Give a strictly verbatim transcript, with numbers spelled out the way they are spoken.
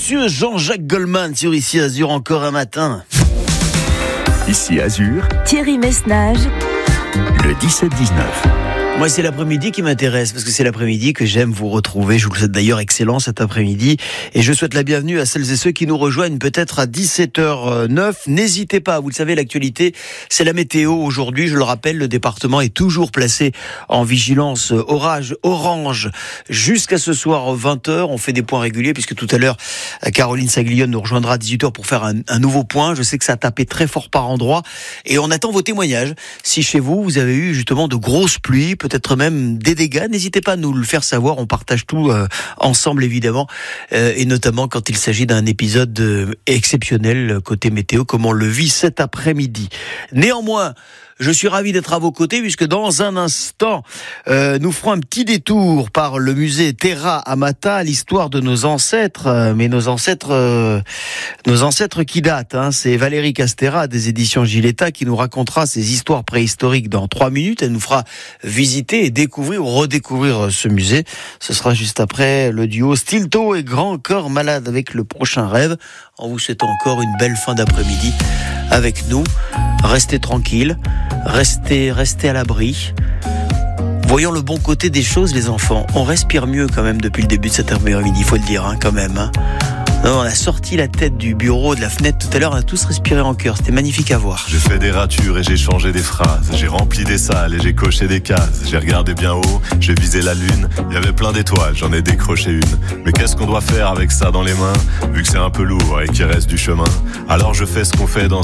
Monsieur Jean-Jacques Goldman sur Ici Azur, encore un matin. Ici Azur, Thierry Messnage, le dix-sept dix-neuf. Moi, c'est l'après-midi qui m'intéresse, parce que c'est l'après-midi que j'aime vous retrouver. Je vous le souhaite d'ailleurs excellent cet après-midi. Et je souhaite la bienvenue à celles et ceux qui nous rejoignent peut-être à dix-sept heures neuf. N'hésitez pas, vous le savez, l'actualité, c'est la météo. Aujourd'hui, je le rappelle, le département est toujours placé en vigilance orage orange jusqu'à ce soir vingt heures. On fait des points réguliers, puisque tout à l'heure, Caroline Saglione nous rejoindra à dix-huit heures pour faire un, un nouveau point. Je sais que ça a tapé très fort par endroits. Et on attend vos témoignages. Si chez vous, vous avez eu justement de grosses pluies, peut-être même des dégâts, n'hésitez pas à nous le faire savoir, on partage tout euh, ensemble évidemment, euh, et notamment quand il s'agit d'un épisode euh, exceptionnel côté météo, comme on le vit cet après-midi. Néanmoins, je suis ravi d'être à vos côtés, puisque dans un instant, euh, nous ferons un petit détour par le musée Terra Amata, l'histoire de nos ancêtres, euh, mais nos ancêtres, euh, nos ancêtres qui datent. Hein. C'est Valérie Castera des éditions Giletta qui nous racontera ces histoires préhistoriques dans trois minutes. Elle nous fera visiter et découvrir ou redécouvrir ce musée. Ce sera juste après le duo Stilto et Grand Corps Malade avec le prochain rêve. En vous souhaitant encore une belle fin d'après-midi avec nous. Restez tranquilles, restez, restez à l'abri. Voyons le bon côté des choses, les enfants. On respire mieux quand même depuis le début de cet après-midi, il faut le dire, hein, quand même. Hein. Non, on a sorti la tête du bureau, de la fenêtre tout à l'heure, on a tous respiré en chœur, c'était magnifique à voir. J'ai fait des ratures et j'ai changé des phrases, j'ai rempli des salles et j'ai coché des cases, j'ai regardé bien haut, j'ai visé la lune, il y avait plein d'étoiles, j'en ai décroché une. Mais qu'est-ce qu'on doit faire avec ça dans les mains, vu que c'est un peu lourd et qu'il reste du chemin? Alors je fais ce qu'on fait dans